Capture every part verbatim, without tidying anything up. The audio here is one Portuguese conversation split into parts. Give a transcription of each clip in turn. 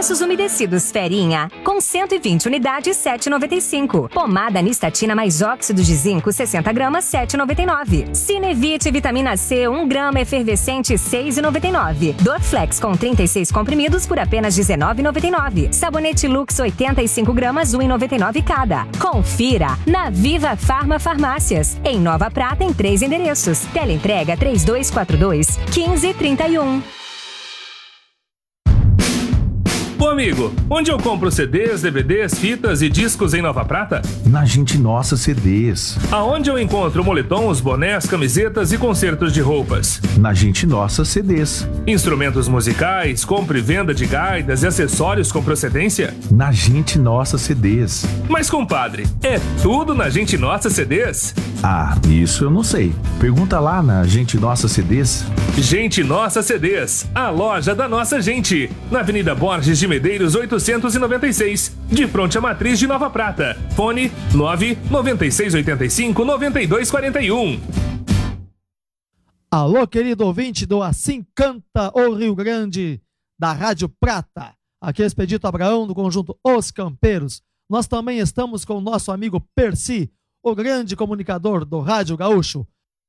Lenços umedecidos Ferinha, com cento e vinte unidades, sete reais e noventa e cinco centavos. Pomada Nistatina mais óxido de zinco, sessenta gramas, sete reais e noventa e nove centavos. Cinevite Vitamina C, um grama efervescente, seis reais e noventa e nove centavos. Dorflex com trinta e seis comprimidos por apenas dezenove reais e noventa e nove centavos. Sabonete Lux, oitenta e cinco gramas, um real e noventa e nove centavos cada. Confira na Viva Farma Farmácias. Em Nova Prata, em três endereços. Teleentrega três dois quatro dois, um cinco três um. Ô amigo, onde eu compro C Ds, D V Ds, fitas e discos em Nova Prata? Na Gente Nossa C Ds. Aonde eu encontro moletons, bonés, camisetas e concertos de roupas? Na Gente Nossa C Ds. Instrumentos musicais, compra e venda de gaitas e acessórios com procedência? Na Gente Nossa C Ds. Mas compadre, é tudo na Gente Nossa C Ds? Ah, isso eu não sei. Pergunta lá na Gente Nossa C Ds. Gente Nossa C Ds, a loja da nossa gente. Na Avenida Borges de Medeiros oitocentos e noventa e seis, de fronte à matriz de Nova Prata. Fone nove nove seis oito cinco nove dois quatro um. Alô, querido ouvinte do Assim Canta o Rio Grande, da Rádio Prata. Aqui é Expedito Abraão, do conjunto Os Campeiros. Nós também estamos com o nosso amigo Percy, o grande comunicador do Rádio Gaúcho.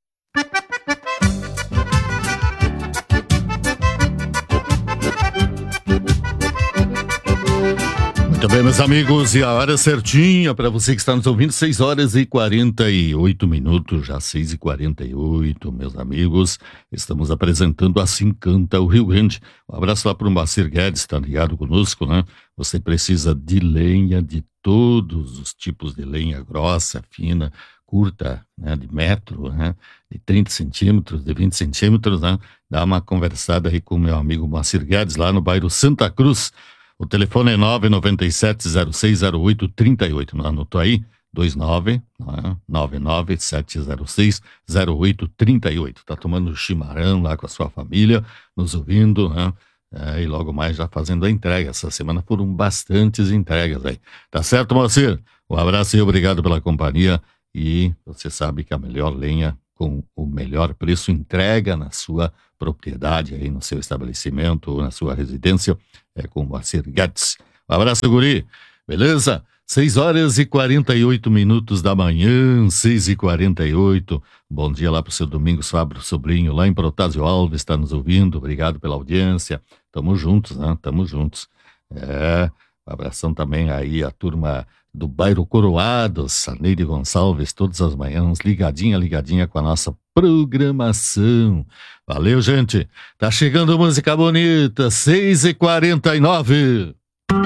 Muito bem, meus amigos, e a hora certinha para você que está nos ouvindo, seis horas e quarenta e oito minutos, já seis e quarenta e oito, meus amigos, estamos apresentando Assim Canta o Rio Grande. Um abraço lá para o Moacir Guedes, está ligado conosco, né? Você precisa de lenha, de todos os tipos de lenha, grossa, fina, curta, né? De metro, né? De trinta centímetros, de vinte centímetros, né? Dá uma conversada aí com o meu amigo Moacir Guedes, lá no bairro Santa Cruz. O telefone é nove nove sete zero seis zero oito três oito, não anotou aí? dois nove nove nove sete zero seis zero oito três oito. Tá tomando chimarrão lá com a sua família, nos ouvindo, né? É, e logo mais já fazendo a entrega. Essa semana foram bastantes entregas aí. Tá certo, Moacir? Um abraço e obrigado pela companhia. E você sabe que a melhor lenha com o melhor preço entrega na sua propriedade, aí no seu estabelecimento ou na sua residência, é com o Moacir Guedes. Um abraço, guri. Beleza? seis horas e quarenta e oito minutos da manhã, seis e quarenta e oito. Bom dia lá pro seu Domingos Fábio Sobrinho, lá em Protásio Alves, está nos ouvindo. Obrigado pela audiência. Tamo juntos, né? Tamo juntos. É, um abração também aí a turma do bairro Coroados, a Neide Gonçalves, todas as manhãs, ligadinha, ligadinha com a nossa programação. Valeu, gente. Tá chegando música bonita, seis e quarenta e nove.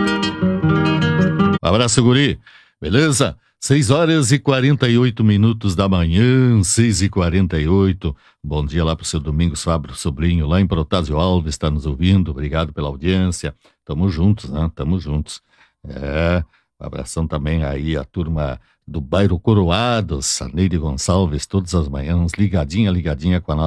Um abraço, guri. Beleza? seis horas e quarenta e oito minutos da manhã, seis e quarenta e oito. Bom dia lá pro seu Domingos Fábio Sobrinho, lá em Protásio Alves, está nos ouvindo. Obrigado pela audiência. Tamo juntos, né? Tamo juntos. É, um abração também aí a turma do bairro Coroados, a Neide Gonçalves, todas as manhãs, ligadinha, ligadinha com a nossa